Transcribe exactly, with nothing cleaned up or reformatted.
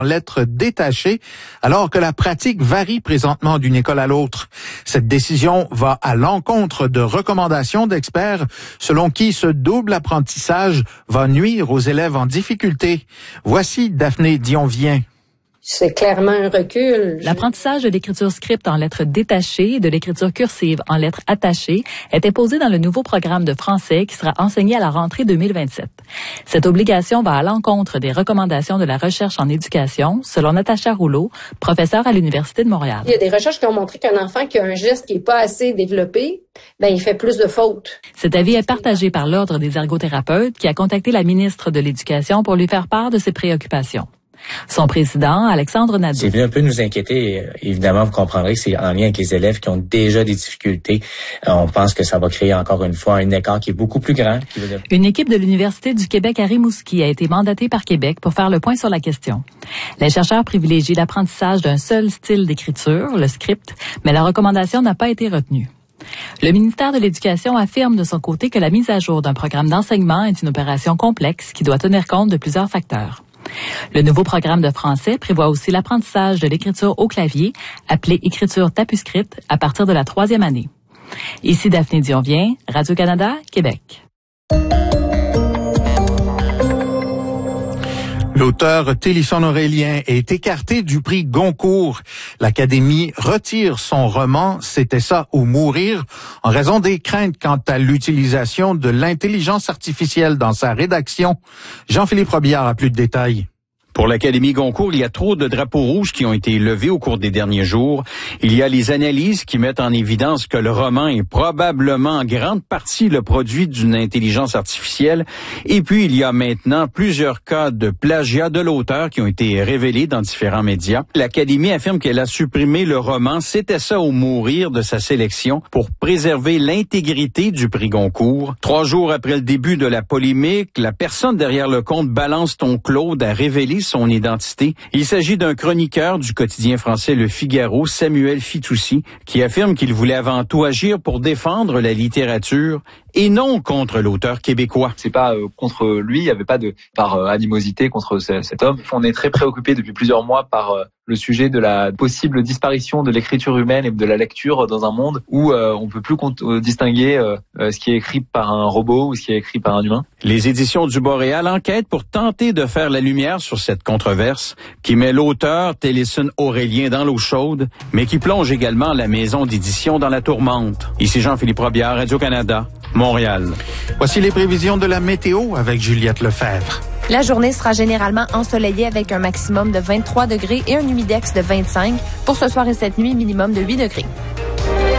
lettres détachées, alors que la pratique varie présentement d'une école à l'autre. Cette décision va à l'encontre de recommandations d'experts selon qui ce double apprentissage va nuire aux élèves en difficulté. Voici Daphné Dionvien. C'est clairement un recul. L'apprentissage de l'écriture script en lettres détachées et de l'écriture cursive en lettres attachées est imposé dans le nouveau programme de français qui sera enseigné à la rentrée deux mille vingt-sept. Cette obligation va à l'encontre des recommandations de la recherche en éducation, selon Natacha Rouleau, professeure à l'Université de Montréal. Il y a des recherches qui ont montré qu'un enfant qui a un geste qui n'est pas assez développé, ben il fait plus de fautes. Cet avis est partagé par l'Ordre des ergothérapeutes qui a contacté la ministre de l'Éducation pour lui faire part de ses préoccupations. Son président, Alexandre Nadeau. C'est venu un peu nous inquiéter. Évidemment, vous comprendrez que c'est en lien avec les élèves qui ont déjà des difficultés. On pense que ça va créer encore une fois un écart qui est beaucoup plus grand. Une équipe de l'Université du Québec à Rimouski a été mandatée par Québec pour faire le point sur la question. Les chercheurs privilégient l'apprentissage d'un seul style d'écriture, le script, mais la recommandation n'a pas été retenue. Le ministère de l'Éducation affirme de son côté que la mise à jour d'un programme d'enseignement est une opération complexe qui doit tenir compte de plusieurs facteurs. Le nouveau programme de français prévoit aussi l'apprentissage de l'écriture au clavier, appelée écriture tapuscrite, à partir de la troisième année. Ici Daphné Dionvien, Radio-Canada, Québec. L'auteur Télisson Aurélien est écarté du prix Goncourt. L'Académie retire son roman « C'était ça ou mourir » en raison des craintes quant à l'utilisation de l'intelligence artificielle dans sa rédaction. Jean-Philippe Robillard a plus de détails. Pour l'Académie Goncourt, il y a trop de drapeaux rouges qui ont été levés au cours des derniers jours. Il y a les analyses qui mettent en évidence que le roman est probablement en grande partie le produit d'une intelligence artificielle. Et puis, il y a maintenant plusieurs cas de plagiat de l'auteur qui ont été révélés dans différents médias. L'Académie affirme qu'elle a supprimé le roman « C'était ça ou mourir » de sa sélection pour préserver l'intégrité du prix Goncourt. Trois jours après le début de la polémique, la personne derrière le compte Balance ton Claude a révélé son identité. Il s'agit d'un chroniqueur du quotidien français Le Figaro, Samuel Fitoussi, qui affirme qu'il voulait avant tout agir pour défendre la littérature et non contre l'auteur québécois. C'est pas euh, contre lui, il n'y avait pas de par euh, animosité contre ce, cet homme. On est très préoccupé depuis plusieurs mois par euh, le sujet de la possible disparition de l'écriture humaine et de la lecture dans un monde où euh, on peut plus euh, distinguer euh, ce qui est écrit par un robot ou ce qui est écrit par un humain. Les éditions du Boréal enquêtent pour tenter de faire la lumière sur cette controverse qui met l'auteur Télisson Aurélien dans l'eau chaude, mais qui plonge également la maison d'édition dans la tourmente. Ici Jean-Philippe Robillard, Radio-Canada, Montréal. Voici les prévisions de la météo avec Juliette Lefebvre. La journée sera généralement ensoleillée avec un maximum de vingt-trois degrés et un humidex de vingt-cinq. Pour ce soir et cette nuit, minimum de huit degrés.